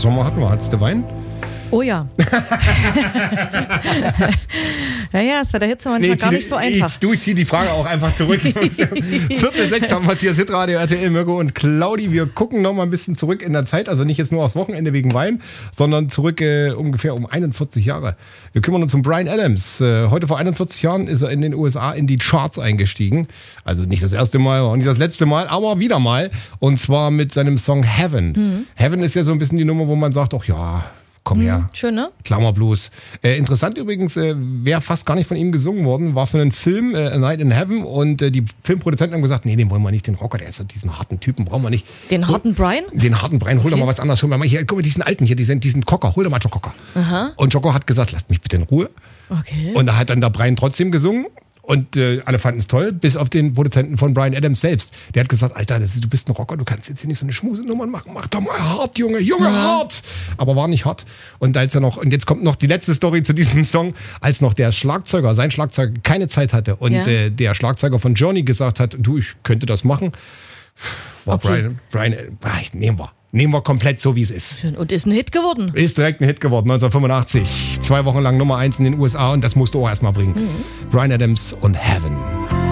Sommer hatten wir. Hattest du Wein? Oh ja. Ja, es war der Hitze manchmal gar nicht so einfach. Ich ziehe die Frage auch einfach zurück. 5:45 haben wir es hier, Hitradio RTL, Mirko und Claudi. Wir gucken noch mal ein bisschen zurück in der Zeit, also nicht jetzt nur aufs Wochenende wegen Wein, sondern zurück ungefähr um 41 Jahre. Wir kümmern uns um Bryan Adams. Heute vor 41 Jahren ist er in den USA in die Charts eingestiegen. Also nicht das erste Mal und nicht das letzte Mal, aber wieder mal. Und zwar mit seinem Song Heaven. Heaven ist ja so ein bisschen die Nummer, wo man sagt, ach ja, komm her. Schön, ne? Klammerblues. Interessant übrigens, wäre fast gar nicht von ihm gesungen worden, war für einen Film, A Night in Heaven, und die Filmproduzenten haben gesagt, nee, den wollen wir nicht, den Rocker, der ist diesen harten Typen, brauchen wir nicht. Den harten Bryan? Den harten Bryan, hol doch mal was anderes, hol mal hier, guck mal, diesen alten hier, diesen Cocker, hol doch mal Joe Cocker. Aha. Und Jocko hat gesagt, lasst mich bitte in Ruhe. Okay. Und da hat dann der Bryan trotzdem gesungen. Und alle fanden es toll, bis auf den Produzenten von Bryan Adams selbst. Der hat gesagt, Alter, du bist ein Rocker, du kannst jetzt hier nicht so eine Schmusenummer machen. Mach doch mal hart, Junge, hart. Aber war nicht hart. Und und jetzt kommt noch die letzte Story zu diesem Song, als noch der Schlagzeuger, sein Schlagzeuger, keine Zeit hatte und der Schlagzeuger von Journey gesagt hat, du, ich könnte das machen, war okay. Bryan, nehmen wir komplett so, wie es ist. Schön. Und ist ein Hit geworden. Ist direkt ein Hit geworden, 1985. 2 Wochen lang Nummer 1 in den USA und das musst du auch erstmal bringen. Bryan Adams und Heaven.